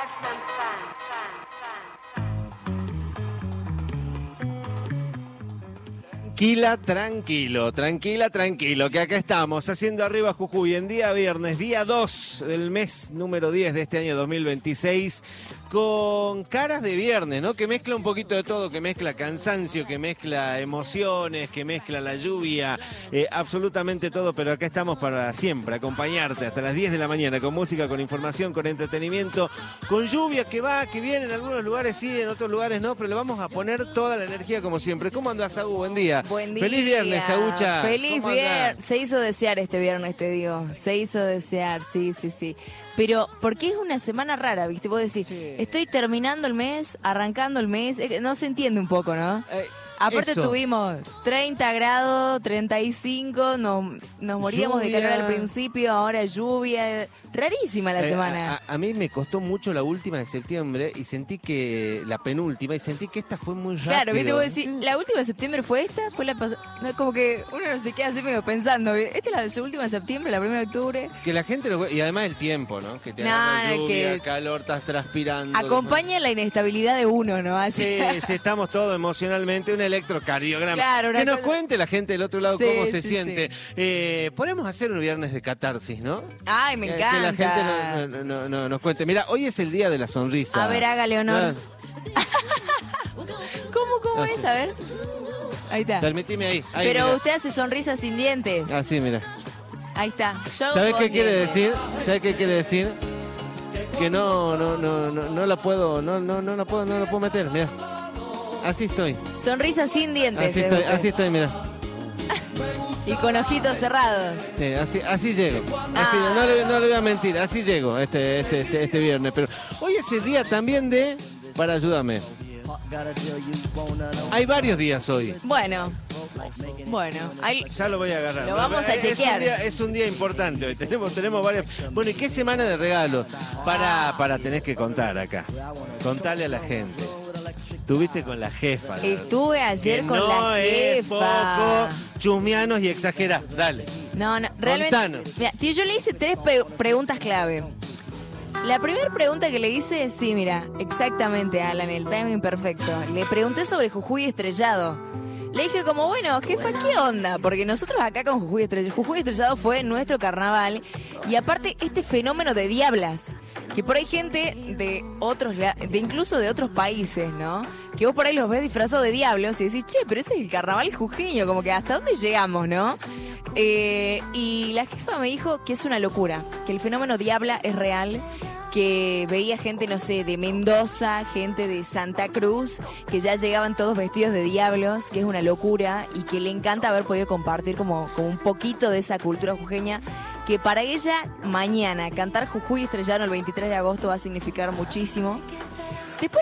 Tranquilo, que acá estamos haciendo Arriba Jujuy en día viernes, día 2 del mes número 10 de este año 2026, con caras de viernes, ¿no? Que mezcla un poquito de todo, que mezcla cansancio, que mezcla emociones, que mezcla la lluvia, absolutamente todo, pero acá estamos para siempre acompañarte hasta las 10 de la mañana, con música, con información, con entretenimiento, con lluvia que va, que viene, en algunos lugares sí, en otros lugares no, pero le vamos a poner toda la energía como siempre. ¿Cómo andás, Saúl? Buen día. Buen día. Feliz viernes, Saúcha. Feliz viernes. Se hizo desear este viernes, te digo. Se hizo desear, sí. Pero, porque es una semana rara, ¿viste? Vos decís, sí. Estoy terminando el mes, arrancando el mes. No se entiende un poco, ¿no? Aparte tuvimos 30 grados, 35, nos moríamos de calor al principio, ahora lluvia. Rarísima la semana. A mí me costó mucho la última de septiembre y sentí que la penúltima, y sentí que esta fue muy rápido. Claro, viste, vos decís, la última de septiembre fue esta, fue la pasada. No, como que uno no se queda así medio pensando, esta es la última de septiembre, la primera de octubre. Que la gente y además el tiempo, ¿no? Que te agarra lluvia, calor, estás transpirando. Acompaña la inestabilidad de uno, ¿no? Así. Sí, estamos todos emocionalmente, un electrocardiograma. Claro, que nos cuente la gente del otro lado cómo se siente. Sí. Podemos hacer un viernes de catarsis, ¿no? Ay, me encanta. Que la gente nos cuente. Mira, hoy es el día de la sonrisa. A ver, hágale honor. ¿Cómo es? A ver. Ahí está. Permitime ahí. Pero mirá. usted hace sonrisas sin dientes. Ah, sí, mira. Ahí está. ¿Sabes qué quiere decir? ¿Sabes qué quiere decir? Que no la puedo, no la puedo meter, mira. Así estoy. Sonrisa sin dientes. Así estoy, mira. Y con ojitos cerrados. Sí, así llego. No le voy a mentir, así llego este viernes. Pero hoy es el día también ayúdame. Hay varios días hoy. Bueno. Ya lo voy a agarrar. Lo vamos a chequear. Es un día importante hoy. Tenemos varias. Bueno, ¿y qué semana de regalos? Para tenés que contar acá. Contale a la gente. Estuviste con la jefa. Estuve ayer con la jefa. No es poco, chusmianos y exagerados. Dale. No, realmente. Contanos. Mira, tío, yo le hice 3 preguntas clave. La primera pregunta que le hice, sí, mira, exactamente, Alan, el timing perfecto. Le pregunté sobre Jujuy Estrellado. Le dije como, bueno, jefa, ¿qué onda? Porque nosotros acá con Jujuy Estrellado fue nuestro carnaval. Y aparte, este fenómeno de diablas, que por ahí gente de incluso de otros países, ¿no? Que vos por ahí los ves disfrazados de diablos y decís, che, pero ese es el carnaval jujeño, como que hasta dónde llegamos, ¿no? Y la jefa me dijo que es una locura, que el fenómeno diabla es real, que veía gente, no sé, de Mendoza, gente de Santa Cruz, que ya llegaban todos vestidos de diablos, que es una locura y que le encanta haber podido compartir como un poquito de esa cultura jujeña, que para ella mañana cantar Jujuy Estrellado el 23 de agosto va a significar muchísimo.